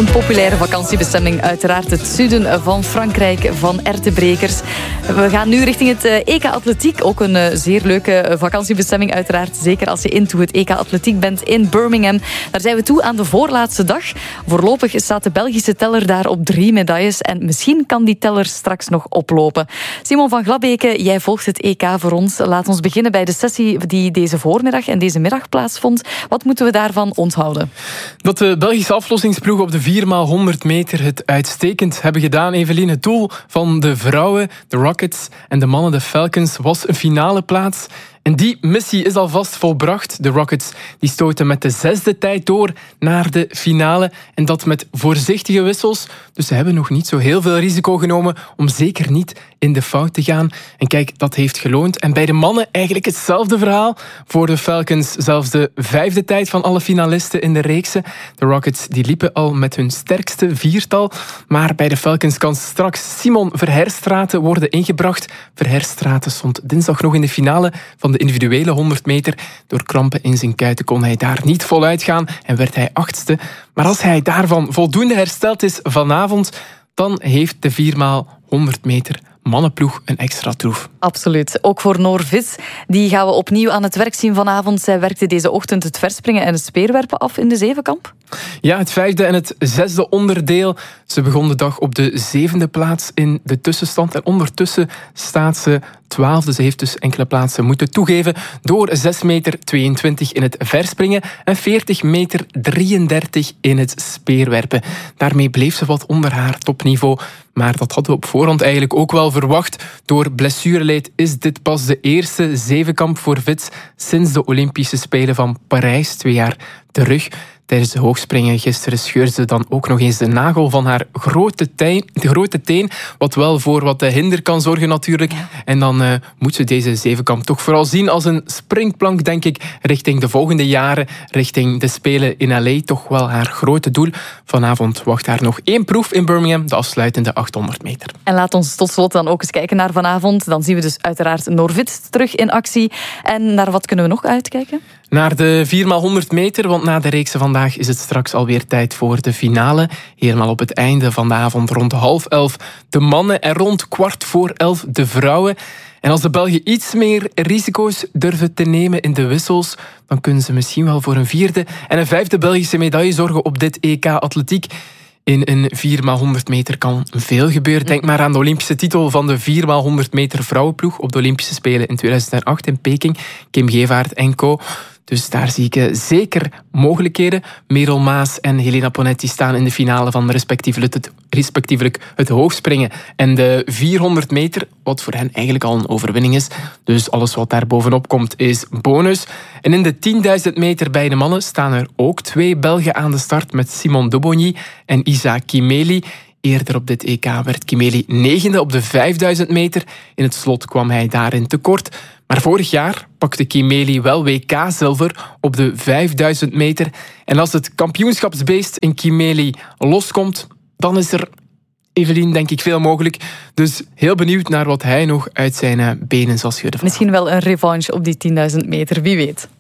Een populaire vakantiebestemming, uiteraard het zuiden van Frankrijk, van erwtenbrekers. We gaan nu richting het EK Atletiek. Ook een zeer leuke vakantiebestemming, uiteraard. Zeker als je into het EK Atletiek bent in Birmingham. Daar zijn we toe aan de voorlaatste dag. Voorlopig staat de Belgische teller daar op 3 medailles. En misschien kan die teller straks nog oplopen. Simon van Glabeke, jij volgt het EK voor ons. Laat ons beginnen bij de sessie die deze voormiddag en deze middag plaatsvond. Wat moeten we daarvan onthouden? Dat de Belgische aflossingsploeg op de 4x100 meter het uitstekend hebben gedaan, Evelien. Het doel van de vrouwen, de Rockets, en de mannen, de Falcons, was een finale plaats. En die missie is alvast volbracht. De Rockets die stoten met de 6e tijd door naar de finale. En dat met voorzichtige wissels. Dus ze hebben nog niet zo heel veel risico genomen om zeker niet in de fout te gaan. En kijk, dat heeft geloond. En bij de mannen eigenlijk hetzelfde verhaal. Voor de Falcons zelfs de 5e tijd van alle finalisten in de reeksen. De Rockets die liepen al met hun sterkste viertal. Maar bij de Falcons kan straks Simon Verherstraeten worden ingebracht. Verherstraeten stond dinsdag nog in de finale van de individuele 100 meter. Door krampen in zijn kuiten kon hij daar niet voluit gaan en werd hij 8e. Maar als hij daarvan voldoende hersteld is vanavond, dan heeft de 4x100 meter mannenploeg een extra troef. Absoluut. Ook voor Noor Vis. Die gaan we opnieuw aan het werk zien vanavond. Zij werkte deze ochtend het verspringen en het speerwerpen af in de zevenkamp. Ja, het 5e en het 6e onderdeel. Ze begon de dag op de 7e plaats in de tussenstand. En ondertussen staat ze 12e. Ze heeft dus enkele plaatsen moeten toegeven door 6,22 meter in het verspringen en 40,33 meter in het speerwerpen. Daarmee bleef ze wat onder haar topniveau. Maar dat hadden we op voorhand eigenlijk ook wel verwacht. Door blessureleed is dit pas de eerste zevenkamp voor Vits sinds de Olympische Spelen van Parijs 2 jaar terug. Tijdens de hoogspringen gisteren scheurde ze dan ook nog eens de nagel van haar grote teen. Wat wel voor wat hinder kan zorgen natuurlijk. Ja. En dan moet ze deze zevenkamp toch vooral zien als een springplank, denk ik, richting de volgende jaren. Richting de Spelen in LA. Toch wel haar grote doel. Vanavond wacht haar nog 1 proef in Birmingham. De afsluitende 800 meter. En laat ons tot slot dan ook eens kijken naar vanavond. Dan zien we dus uiteraard Noor Vis terug in actie. En naar wat kunnen we nog uitkijken? Naar de 4x100 meter, want na de reeksen vandaag is het straks alweer tijd voor de finale. Helemaal op het einde van de avond rond 10:30 de mannen en rond 11:15 de vrouwen. En als de Belgen iets meer risico's durven te nemen in de wissels, dan kunnen ze misschien wel voor een 4e en een 5e Belgische medaille zorgen op dit EK Atletiek. In een 4x100 meter kan veel gebeuren. Denk maar aan de Olympische titel van de 4x100 meter vrouwenploeg op de Olympische Spelen in 2008 in Peking. Kim Gevaert en co. Dus daar zie ik zeker mogelijkheden. Merel Maas en Helena Ponetti staan in de finale van respectievelijk het hoogspringen en de 400 meter, wat voor hen eigenlijk al een overwinning is. Dus alles wat daar bovenop komt is bonus. En in de 10.000 meter bij de mannen staan er ook 2 Belgen aan de start met Simon Dobogny en Isa Kimeli. Eerder op dit EK werd Kimeli 9e op de 5000 meter. In het slot kwam hij daarin tekort. Maar vorig jaar pakte Kimeli wel WK-zilver op de 5000 meter. En als het kampioenschapsbeest in Kimeli loskomt, dan is er, Evelien, denk ik veel mogelijk. Dus heel benieuwd naar wat hij nog uit zijn benen zal schudden. Misschien wel een revanche op die 10.000 meter, wie weet.